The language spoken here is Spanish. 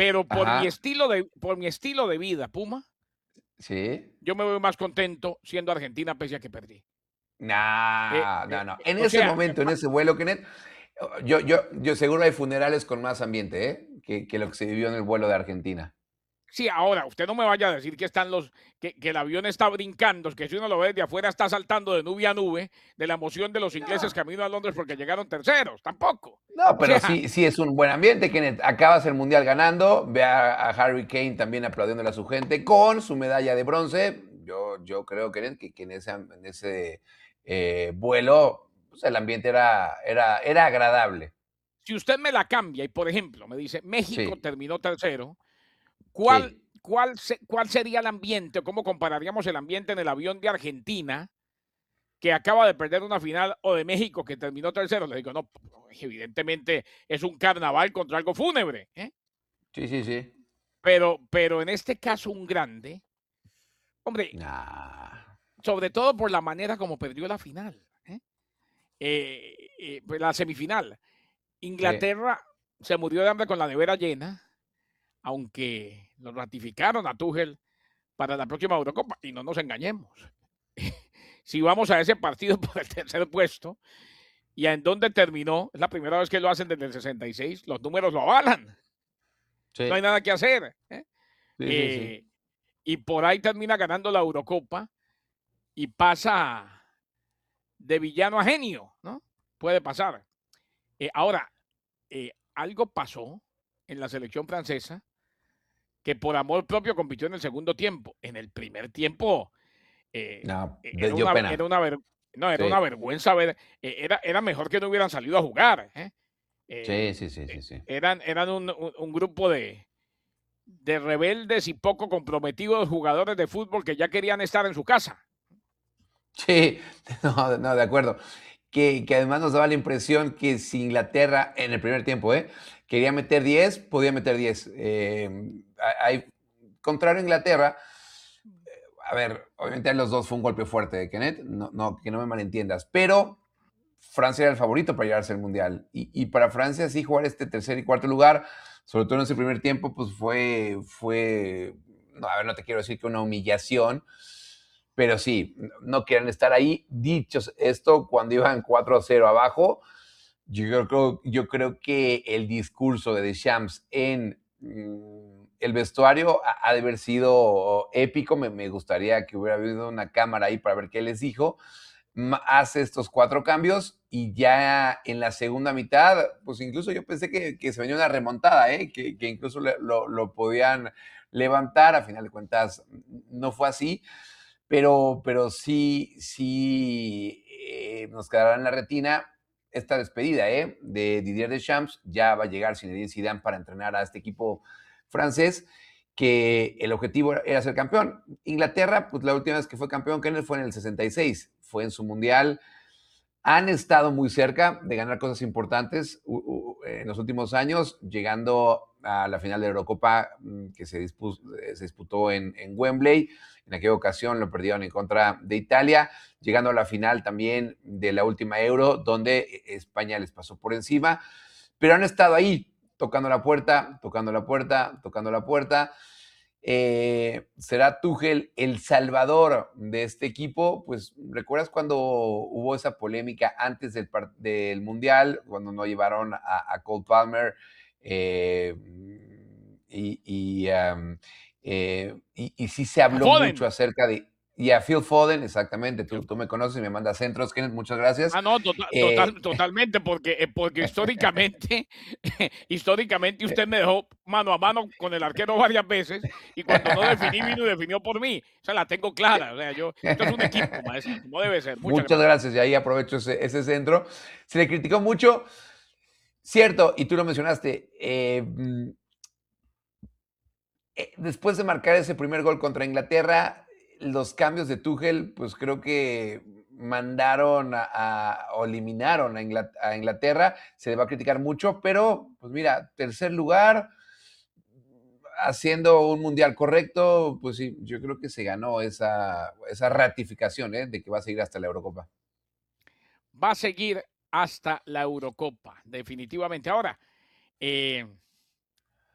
pero Ajá, por mi estilo de vida, Puma, sí. yo me voy más contento siendo Argentina pese a que perdí. No, no, no. En O ese sea, momento, en ese vuelo, Kenneth, yo seguro hay funerales con más ambiente, ¿eh? Que lo que se vivió en el vuelo de Argentina. sí, ahora, usted no me vaya a decir que que el avión está brincando, que si uno lo ve de afuera está saltando de nube a nube, de la emoción de los ingleses No, camino a Londres porque llegaron terceros, tampoco. no, O pero sea, sí es un buen ambiente, Kenneth. Acabas el Mundial ganando, ve a Harry Kane también aplaudiéndole a su gente con su medalla de bronce. Yo creo, Kenneth, que en ese vuelo pues, el ambiente era agradable. si usted me la cambia y, por ejemplo, me dice, México Sí, terminó tercero, sí. ¿cuál sería el ambiente o cómo compararíamos el ambiente en el avión de Argentina que acaba de perder una final o de México que terminó tercero? Le digo, no, evidentemente es un carnaval contra algo fúnebre, ¿eh? Sí, sí, sí. Pero en este caso un grande, hombre, Nah. sobre todo por la manera como perdió la final, ¿eh? Pues la semifinal. Sí. Inglaterra se murió de hambre con la nevera llena, aunque lo ratificaron a Tuchel para la próxima Eurocopa. Y no nos engañemos. Si vamos a ese partido por el tercer puesto y en dónde terminó, es la primera vez que lo hacen desde el 66, los números lo avalan. No hay Sí, nada que hacer. sí, sí, sí. Eh, y por ahí termina ganando la Eurocopa y pasa de villano a genio, ¿no? Puede pasar. Ahora, algo pasó en la selección francesa que por amor propio compitió en el segundo tiempo. En el primer tiempo No, era dio era pena. no, era una Sí, vergüenza ver, era mejor que no hubieran salido a jugar. sí, sí, sí, sí, sí. Eran un grupo de rebeldes y poco comprometidos jugadores de fútbol que ya querían estar en su casa. Sí, no, de acuerdo. Que además nos daba la impresión que si Inglaterra en el primer tiempo, quería meter 10 podía meter 10. Contrario a Inglaterra, a ver, obviamente a los dos fue un golpe fuerte de Kenneth, que no me malentiendas, pero Francia era el favorito para llevarse al Mundial. Y para Francia sí jugar este tercer y cuarto lugar, sobre todo en ese primer tiempo, pues fue no, a ver, no te quiero decir que una humillación, pero sí, no quieren estar ahí. Dicho esto, cuando iban 4-0 abajo, yo creo que el discurso de Deschamps en el vestuario ha de haber sido épico. Me gustaría que hubiera habido una cámara ahí para ver qué les dijo. Hace estos 4 cambios y ya en la segunda mitad, pues incluso yo pensé que se venía una remontada, que incluso lo podían levantar. A final de cuentas, no fue así, pero sí nos quedará en la retina esta despedida de Didier Deschamps. Ya va a llegar Zinedine Zidane para entrenar a este equipo francés, que el objetivo era ser campeón. Inglaterra, pues la última vez que fue campeón, Kenneth, fue en el 66, fue en su mundial. Han estado muy cerca de ganar cosas importantes en los últimos años, llegando a la final de la Eurocopa que se disputó en Wembley. En aquella ocasión lo perdieron en contra de Italia, llegando a la final también de la última Euro, donde España les pasó por encima, pero han estado ahí, tocando la puerta, tocando la puerta, tocando la puerta. ¿Será Tuchel el salvador de este equipo? Pues, ¿recuerdas cuando hubo esa polémica antes del Mundial, cuando no llevaron a Cole Palmer? eh, y sí se A habló mucho Foden. acerca de... Y a Phil Foden, exactamente, Que tú me conoces y me mandas centros, Kenneth, muchas gracias. No, Eh, totalmente, porque históricamente, históricamente usted me dejó mano a mano con el arquero varias veces y cuando no definí, vino y definió por mí. O sea, la tengo clara. O sea, esto es un equipo, maestro, como debe ser. Muchas Muchas gracias. gracias, y ahí aprovecho ese centro. Se le criticó mucho, cierto, y tú lo mencionaste. Después de marcar ese primer gol contra Inglaterra, los cambios de Tuchel, pues creo que mandaron o eliminaron a Inglaterra. Se le va a criticar mucho, pero pues mira, tercer lugar, haciendo un mundial correcto, pues sí, yo creo que se ganó esa ratificación de que va a seguir hasta la Eurocopa. Va a seguir hasta la Eurocopa, definitivamente. Ahora, eh,